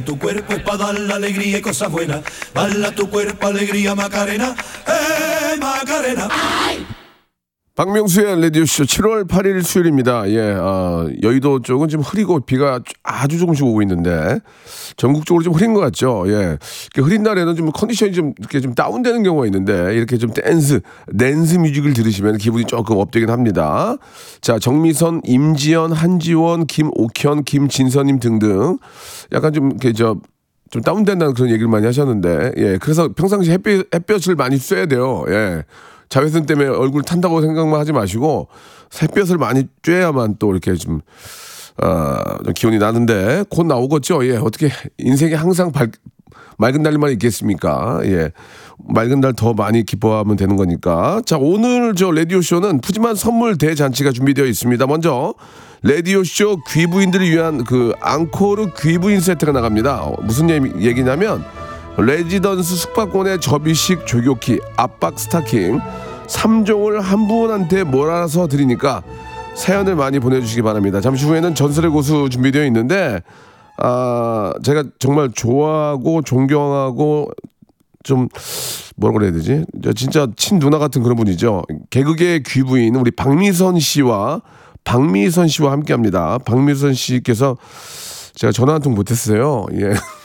tu cuerpo es para dar la alegría y cosas buenas. Baila tu cuerpo alegría Macarena, Macarena. 박명수의 라디오쇼 7월 8일 수요일입니다. 예, 여의도 쪽은 지금 흐리고 비가 아주 조금씩 오고 있는데 전국적으로 좀 흐린 것 같죠. 예, 흐린 날에는 좀 컨디션이 좀 이렇게 좀 다운되는 경우가 있는데 이렇게 좀 댄스 뮤직을 들으시면 기분이 조금 업되긴 합니다. 자, 정미선, 임지연, 한지원, 김옥현, 김진서님 등등 약간 좀 이렇게 좀 다운된다는 그런 얘기를 많이 하셨는데, 예, 그래서 평상시 햇볕을 많이 쐬야 돼요. 예. 자외선 때문에 얼굴 탄다고 생각만 하지 마시고 햇볕을 많이 쬐야만 또 이렇게 좀 기운이 나는데 곧 나오겠죠. 예, 어떻게 인생에 항상 맑은 날만 있겠습니까? 예, 맑은 날 더 많이 기뻐하면 되는 거니까. 자, 오늘 저 라디오 쇼는 푸짐한 선물 대잔치가 준비되어 있습니다. 먼저 라디오 쇼 귀부인들을 위한 그 앙코르 귀부인 세트가 나갑니다. 무슨 얘기냐면 레지던스 숙박권의 접이식 조교키, 압박 스타킹 3종을 한 분한테 몰아서 드리니까 사연을 많이 보내주시기 바랍니다. 잠시 후에는 전설의 고수 준비되어 있는데 제가 정말 좋아하고 존경하고 좀 뭐라고 그래야 되지? 진짜 친누나 같은 그런 분이죠. 개그계의 귀부인 우리 박미선 씨와 함께합니다. 박미선 씨께서 제가 전화 한 통 못했어요. 예.